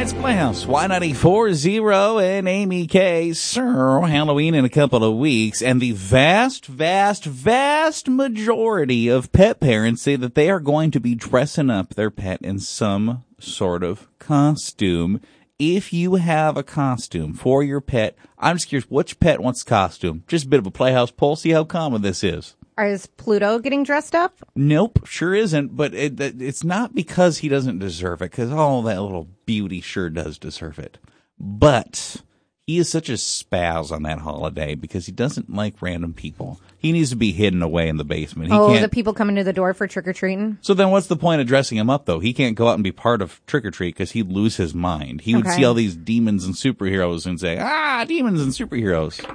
It's Playhouse, Y94.0 and Amy K. Sir, Halloween in a couple of weeks, and the vast majority of pet parents say that they are going to be dressing up their pet in some sort of costume. If you have a costume for your pet, I'm just curious, which pet wants a costume? Just a bit of a Playhouse poll, see how common this is. Is Pluto getting dressed up? Nope, sure isn't, but it's not because he doesn't deserve it, because that little beauty sure does deserve it. But he is such a spaz on that holiday because he doesn't like random people. He needs to be hidden away in the basement. The people coming to the door for trick-or-treating? So then what's the point of dressing him up, though? He can't go out and be part of trick-or-treat because he'd lose his mind. He would see all these demons and superheroes and say, demons and superheroes.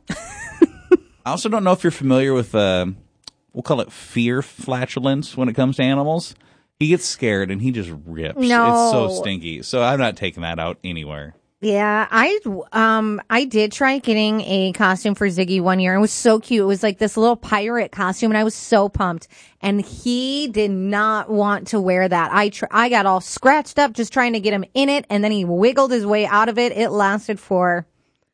I also don't know if you're familiar with, we'll call it fear flatulence when it comes to animals. He gets scared and he just rips. No. It's so stinky. So I'm not taking that out anywhere. Yeah, I did try getting a costume for Ziggy one year. It was so cute. It was like this little pirate costume and I was so pumped. And he did not want to wear that. I got all scratched up just trying to get him in it and then he wiggled his way out of it. It lasted for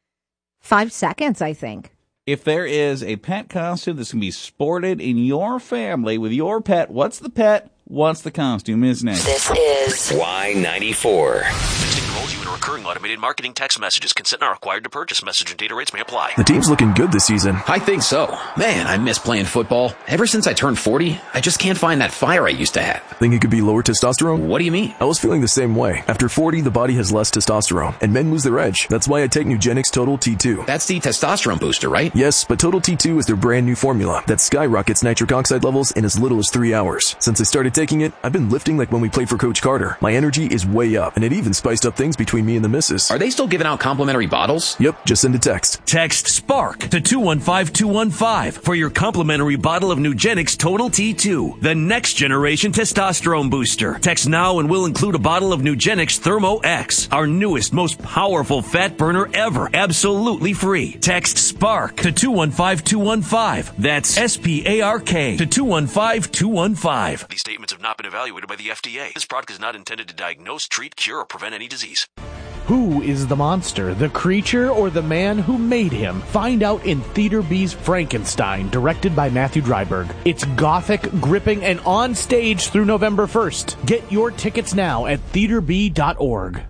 5 seconds, I think. If there is a pet costume that's going to be sported in your family with your pet, what's the pet? What's the costume? Is next. This is Y94. Texting enrolls you in a recurring automated marketing text messages. Consent not required to purchase. Message and data rates may apply. The team's looking good this season. I think so. Man, I miss playing football. Ever since I turned 40, I just can't find that fire I used to have. Think it could be lower testosterone? What do you mean? I was feeling the same way. After 40, the body has less testosterone, and men lose their edge. That's why I take Nugenix Total T2. That's the testosterone booster, right? Yes, but Total T2 is their brand new formula that skyrockets nitric oxide levels in as little as 3 hours. Since I started taking it, I've been lifting like when we played for Coach Carter. My energy is way up, and it even spiced up things between me and the missus. Are they still giving out complimentary bottles? Yep, just send a text. Text SPARK to 215-215 for your complimentary bottle of Nugenix Total T2, the next generation testosterone booster. Text now and we'll include a bottle of Nugenix Thermo X, our newest, most powerful fat burner ever, absolutely free. Text SPARK to 215-215. That's SPARK to 215-215. These statements have not been evaluated by the FDA. This product is not intended to diagnose, treat, cure, or prevent any disease. Who is the monster, the creature, or the man who made him? Find out in Theater B's Frankenstein, directed by Matthew Dryburgh. It's gothic, gripping, and on stage through November 1st. Get your tickets now at theaterb.org.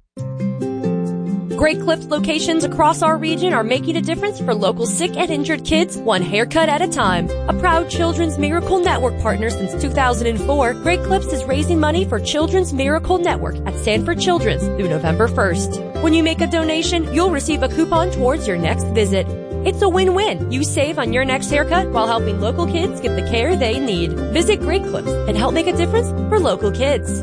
Great Clips locations across our region are making a difference for local sick and injured kids, one haircut at a time. A proud Children's Miracle Network partner since 2004, Great Clips is raising money for Children's Miracle Network at Sanford Children's through November 1st. When you make a donation, you'll receive a coupon towards your next visit. It's a win-win. You save on your next haircut while helping local kids get the care they need. Visit Great Clips and help make a difference for local kids.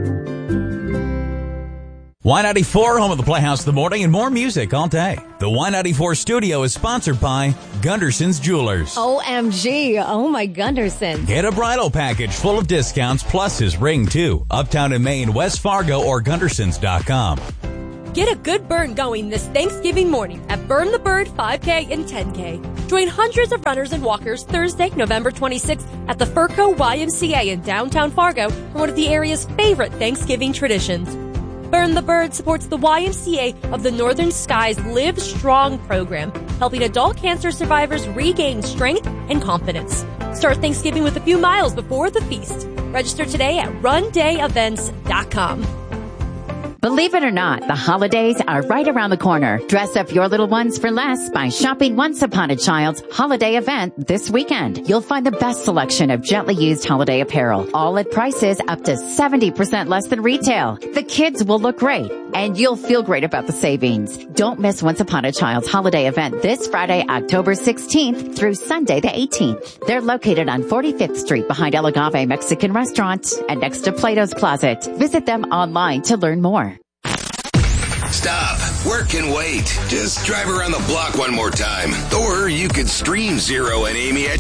Y94, home of the Playhouse in the morning, and more music all day. The Y94 studio is sponsored by Gunderson's Jewelers. OMG. Oh, my Gunderson. Get a bridal package full of discounts plus his ring, too. Uptown in Maine, West Fargo, or Gundersons.com. Get a good burn going this Thanksgiving morning at Burn the Bird 5K and 10K. Join hundreds of runners and walkers Thursday, November 26th at the Furco YMCA in downtown Fargo for one of the area's favorite Thanksgiving traditions. Burn the Bird supports the YMCA of the Northern Skies Live Strong program, helping adult cancer survivors regain strength and confidence. Start Thanksgiving with a few miles before the feast. Register today at rundayevents.com. Believe it or not, the holidays are right around the corner. Dress up your little ones for less by shopping Once Upon a Child's holiday event this weekend. You'll find the best selection of gently used holiday apparel, all at prices up to 70% less than retail. The kids will look great, and you'll feel great about the savings. Don't miss Once Upon a Child's holiday event this Friday, October 16th through Sunday the 18th. They're located on 45th Street behind El Agave Mexican Restaurant and next to Plato's Closet. Visit them online to learn more. Stop. Work and wait. Just drive around the block one more time. Or you could stream Zero and Amy at